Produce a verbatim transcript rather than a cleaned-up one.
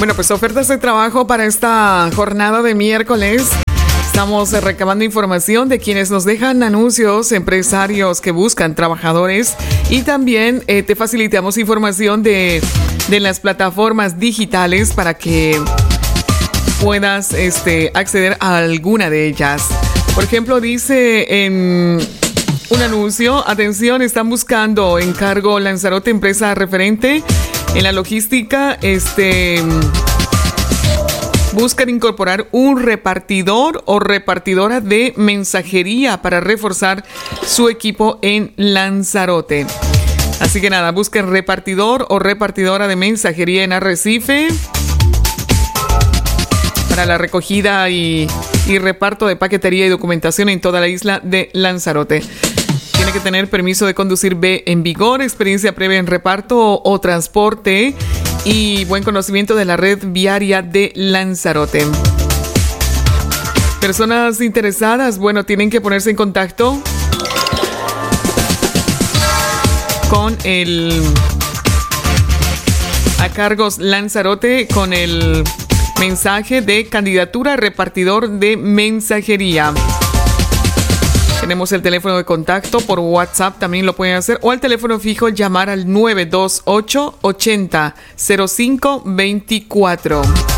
Bueno, pues ofertas de trabajo para esta jornada de miércoles. Estamos recabando información de quienes nos dejan anuncios, empresarios que buscan trabajadores, y también eh, te facilitamos información de, de las plataformas digitales para que puedas este, acceder a alguna de ellas. Por ejemplo, dice en un anuncio: atención, están buscando encargo Lanzarote, empresa referente en la logística. Este... Buscan incorporar un repartidor o repartidora de mensajería para reforzar su equipo en Lanzarote. Así que nada, busquen repartidor o repartidora de mensajería en Arrecife para la recogida y, y reparto de paquetería y documentación en toda la isla de Lanzarote. Tiene que tener permiso de conducir B en vigor, experiencia previa en reparto o, o transporte y buen conocimiento de la red viaria de Lanzarote. Personas interesadas, bueno, tienen que ponerse en contacto con el a cargos Lanzarote con el mensaje de candidatura repartidor de mensajería. Tenemos el teléfono de contacto, por WhatsApp también lo pueden hacer, o al teléfono fijo llamar al nueve dos ocho, ochenta, cero cinco veinticuatro.